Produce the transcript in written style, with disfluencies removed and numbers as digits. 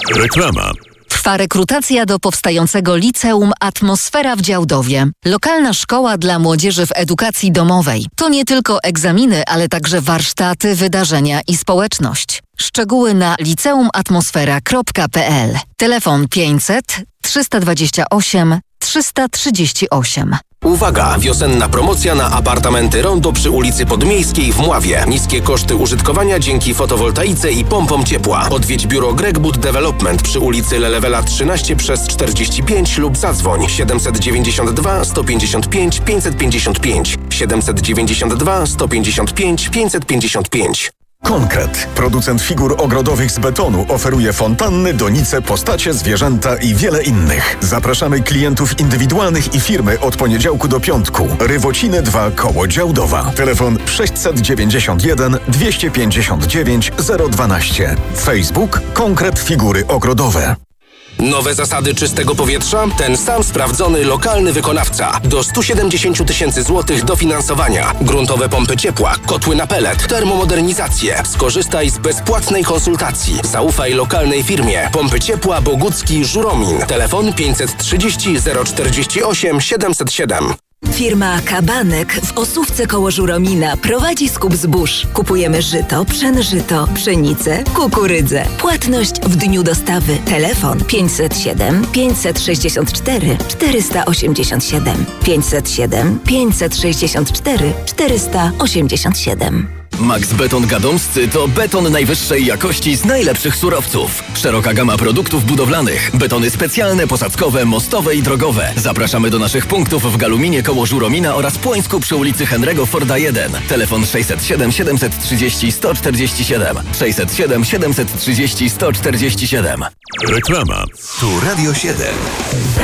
Reklama. Trwa rekrutacja do powstającego Liceum Atmosfera w Działdowie. Lokalna szkoła dla młodzieży w edukacji domowej. To nie tylko egzaminy, ale także warsztaty, wydarzenia i społeczność. Szczegóły na liceumatmosfera.pl. Telefon 500 328 338. Uwaga! Wiosenna promocja na apartamenty Rondo przy ulicy Podmiejskiej w Mławie. Niskie koszty użytkowania dzięki fotowoltaice i pompom ciepła. Odwiedź biuro Gregwood Development przy ulicy Lelewela 13/45 lub zadzwoń 792 155 555 792 155 555. Konkret. Producent figur ogrodowych z betonu oferuje fontanny, donice, postacie, zwierzęta i wiele innych. Zapraszamy klientów indywidualnych i firmy od poniedziałku do piątku. Rywociny 2 koło Działdowa. Telefon 691 259 012. Facebook Konkret Figury Ogrodowe. Nowe zasady czystego powietrza? Ten sam sprawdzony lokalny wykonawca. Do 170 tysięcy złotych dofinansowania. Gruntowe pompy ciepła, kotły na pelet, termomodernizację. Skorzystaj z bezpłatnej konsultacji. Zaufaj lokalnej firmie. Pompy ciepła Bogucki Żuromin. Telefon 530 048 707. Firma Kabanek w Osówce koło Żuromina prowadzi skup zbóż. Kupujemy żyto, pszenżyto, pszenicę, kukurydzę. Płatność w dniu dostawy. Telefon 507 564 487 507 564 487. Max Beton Gadomscy to beton najwyższej jakości z najlepszych surowców. Szeroka gama produktów budowlanych. Betony specjalne, posadzkowe, mostowe i drogowe. Zapraszamy do naszych punktów w Galuminie koło Żuromina oraz Płońsku przy ulicy Henry'ego Forda 1. Telefon 607 730 147. 607 730 147. Reklama. Tu Radio 7.